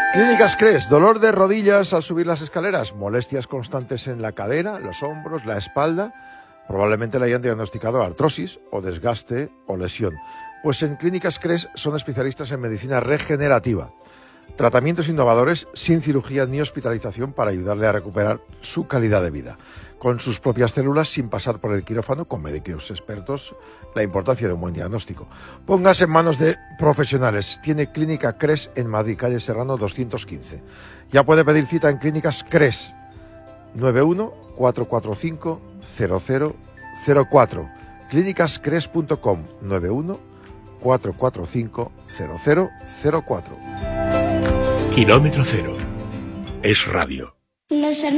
Clínicas CRES, dolor de rodillas al subir las escaleras, molestias constantes en la cadera, los hombros, la espalda. Probablemente le hayan diagnosticado artrosis o desgaste o lesión. Pues en Clínicas CRES son especialistas en medicina regenerativa. Tratamientos innovadores sin cirugía ni hospitalización para ayudarle a recuperar su calidad de vida. Con sus propias células, sin pasar por el quirófano, con médicos expertos, la importancia de un buen diagnóstico. Póngase en manos de profesionales. Tiene Clínica CRES en Madrid, calle Serrano 215. Ya puede pedir cita en Clínicas CRES 91-445-0004. clínicascres.com 91-445-0004. Kilómetro Cero. Es radio.